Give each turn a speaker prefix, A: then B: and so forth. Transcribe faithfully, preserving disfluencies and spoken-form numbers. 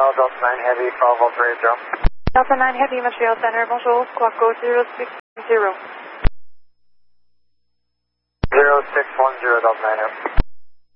A: Montreal, Delta nine Heavy, twelve Volta Zero.
B: Delta nine Heavy, Montreal Center, bonjour, squawk code zero six zero.
A: zero six one zero, Delta nine Heavy.